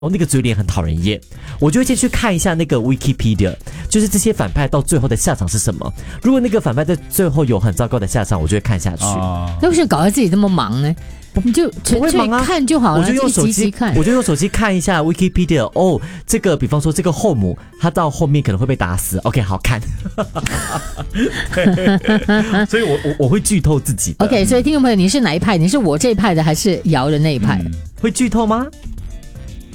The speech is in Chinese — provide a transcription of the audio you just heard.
那个嘴脸很讨人厌，我就会先去看一下那个 Wikipedia， 就是这些反派到最后的下场是什么。如果那个反派在最后有很糟糕的下场，我就会看下去。 那为什么搞得自己这么忙呢？你就纯粹看就好了， 我就用手机看，我就用手机看一下 Wikipedia。哦，这个比方说这个后母，她到后面可能会被打死。OK， 好看。所以我会剧透自己的。 OK， 所以听众朋友，你是哪一派？你是我这一派的，还是姚的那一派？ 会剧透吗？